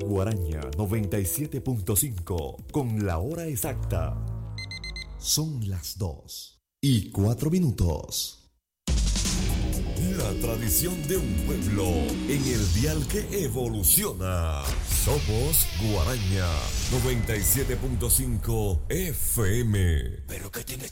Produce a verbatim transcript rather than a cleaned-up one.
Guaraña noventa y siete punto cinco con la hora exacta. Son las dos y cuatro minutos. La tradición de un pueblo en el dial que evoluciona. Somos Guaraña noventa y siete punto cinco F M. Pero que tiene